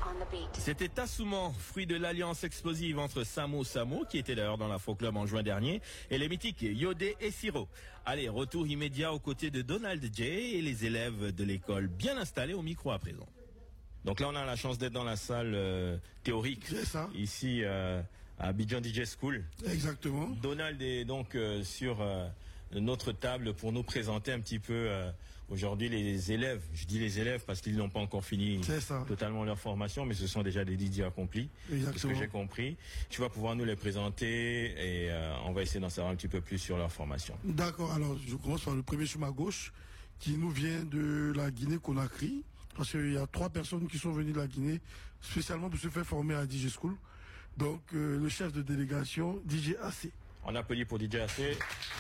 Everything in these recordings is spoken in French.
C'était Tassoumant, fruit de l'alliance explosive entre Samo Samo, qui était d'ailleurs dans l'Afro Club en juin dernier, et les mythiques Yodé et Siro. Allez, retour immédiat aux côtés de Donald J et les élèves de l'école bien installés au micro à présent. Donc là, on a la chance d'être dans la salle théorique, ici à Abidjan DJ School. Exactement. Donald est donc sur notre table pour nous présenter un petit peu aujourd'hui les élèves. Je dis les élèves parce qu'ils n'ont pas encore fini totalement leur formation, mais ce sont déjà des DJ accomplis. Exactement. Ce que j'ai compris. Tu vas pouvoir nous les présenter et on va essayer d'en savoir un petit peu plus sur leur formation. D'accord. Alors, je commence par le premier sur ma gauche, qui nous vient de la Guinée-Conakry. Parce qu'il y a 3 personnes qui sont venues de la Guinée, spécialement pour se faire former à DJ School. Donc, le chef de délégation, DJ AC. On applaudit pour DJ AC.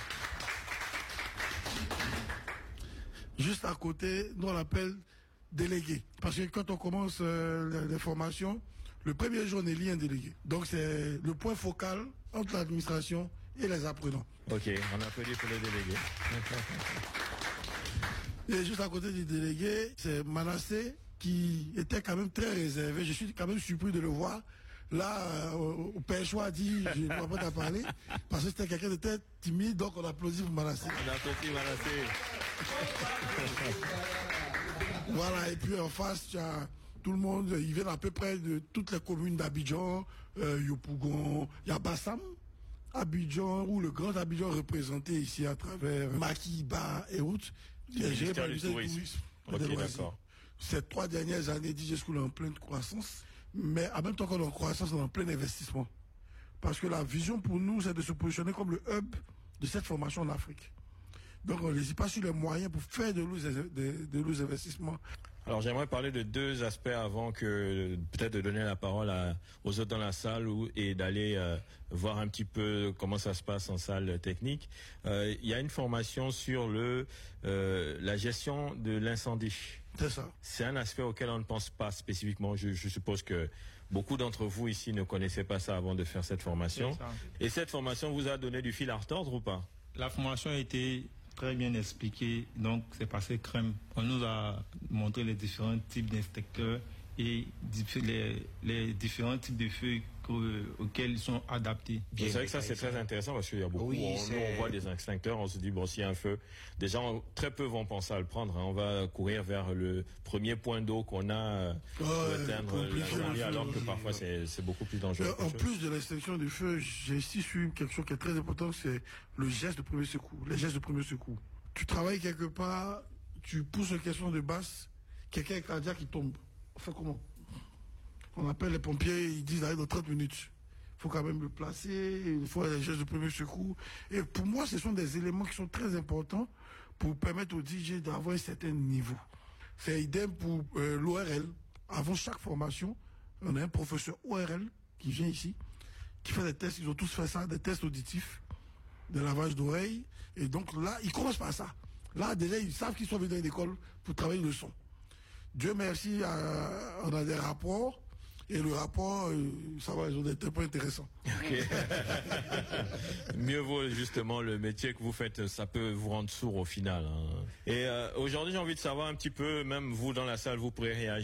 Juste à côté, nous on l'appelle délégué. Parce que quand on commence les formations, le premier jour on élit un délégué. Donc c'est le point focal entre l'administration et les apprenants. Ok, on applaudit pour les délégués. Et juste à côté du délégué, c'est Manassé qui était quand même très réservé. Je suis quand même surpris de le voir. Là, au Pêchois a dit, je ne dois pas t'en parler, parce que c'était quelqu'un de très timide, donc on applaudit pour Manassé. On applaudit Manassé. Voilà, et puis en face, tu as tout le monde, ils viennent à peu près de toutes les communes d'Abidjan, Yopougon, il y a Bassam, Abidjan, ou le grand Abidjan représenté ici à travers Makiba et autres. J'ai pas du tourisme. Ok, d'accord. Ces 3 dernières années, DJ School est en pleine croissance, mais en même temps qu'on est en croissance, on est en plein investissement. Parce que la vision pour nous, c'est de se positionner comme le hub de cette formation en Afrique. Donc on n'hésite pas sur les moyens pour faire de lourds investissements. Alors j'aimerais parler de 2 aspects avant que peut-être de donner la parole aux autres dans la salle et d'aller voir un petit peu comment ça se passe en salle technique. Il y a une formation sur la gestion de l'incendie. C'est ça. C'est un aspect auquel on ne pense pas spécifiquement. Je suppose que beaucoup d'entre vous ici ne connaissaient pas ça avant de faire cette formation. Et cette formation vous a donné du fil à retordre ou pas? La formation a été très bien expliqué, donc c'est passé crème. On nous a montré les différents types d'inspecteurs et les différents types de feux auxquels ils sont adaptés. C'est vrai que ça c'est très intéressant parce qu'il y a beaucoup, on voit des extincteurs, on se dit bon s'il y a un feu, déjà très peu vont penser à le prendre, hein. On va courir vers le premier point d'eau qu'on a pour éteindre l'incendie alors que parfois c'est beaucoup plus dangereux. En plus de l'extinction du feu, j'ai ici su quelque chose qui est très important, c'est le geste de premier secours. Les gestes de premier secours. Tu travailles quelque part, tu pousses une question de basse, quelqu'un est cardiaque qui tombe. On fait comment? On appelle les pompiers, ils disent d'arriver dans 30 minutes. Il faut quand même le placer, il faut les gestes de premier secours. Et pour moi, ce sont des éléments qui sont très importants pour permettre aux DJ d'avoir un certain niveau. C'est idem pour l'ORL. Avant chaque formation, on a un professeur ORL qui vient ici, qui fait des tests, ils ont tous fait ça, des tests auditifs, de lavage d'oreilles. Et donc là, ils commencent par ça. Là, déjà, ils savent qu'ils sont venus dans une école pour travailler le son. Dieu merci, on a des rapports. Et le rapport, ça va, ils ont des points intéressants. Okay. Mieux vaut justement le métier que vous faites, ça peut vous rendre sourd au final. Hein. Et aujourd'hui, j'ai envie de savoir un petit peu, même vous dans la salle, vous pourrez réagir.